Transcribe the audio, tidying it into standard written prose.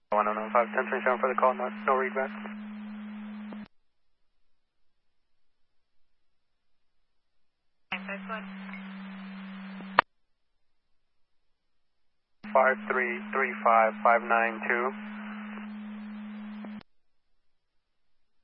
1095, 1037 for the call, no readback. That's what? 5335592.